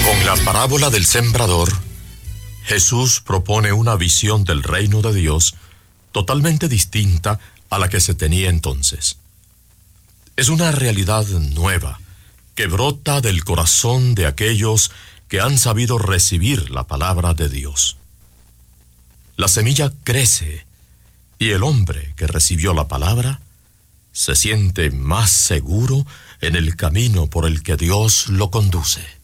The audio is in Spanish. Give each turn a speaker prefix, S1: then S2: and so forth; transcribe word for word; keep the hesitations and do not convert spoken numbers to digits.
S1: Con la parábola del sembrador, Jesús propone una visión del reino de Dios totalmente distinta a la que se tenía entonces. Es una realidad nueva que brota del corazón de aquellos que han sabido recibir la palabra de Dios. La semilla crece y el hombre que recibió la palabra se siente más seguro en el camino por el que Dios lo conduce.